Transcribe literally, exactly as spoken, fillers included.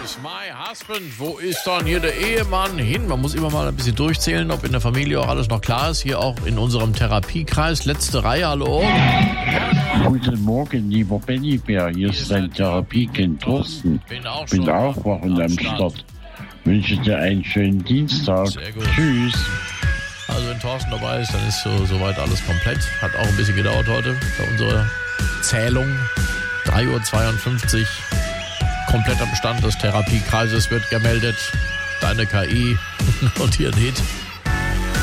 is my husband? Wo ist dann hier der Ehemann hin? Man muss immer mal ein bisschen durchzählen, ob in der Familie auch alles noch klar ist. Hier auch in unserem Therapiekreis. Letzte Reihe, hallo. Guten Morgen, lieber Bennybär. Hier ist dein Therapiekind Thorsten. Bin auch, Bin schon auch wachend am Start. Wünsche dir einen schönen Dienstag. Sehr gut. Tschüss. Also wenn Thorsten dabei ist, dann ist so soweit alles komplett. Hat auch ein bisschen gedauert heute bei unserer Zählung. drei Uhr zweiundfünfzig. Kompletter Bestand des Therapiekreises wird gemeldet. Deine K I notiert Hit.